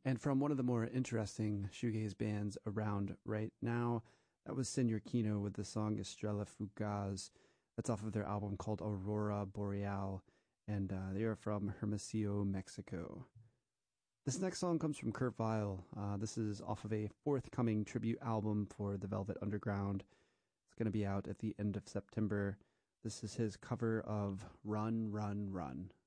And from one of the more interesting shoegaze bands around right now, that was Senor Kino with the song Estrella Fugaz. That's off of their album called Aurora Boreal, and they are from Hermosillo, Mexico. This next song comes from Kurt Vile. This is off of a forthcoming tribute album for the Velvet Underground. It's going to be out at the end of September. This is his cover of Run, Run, Run.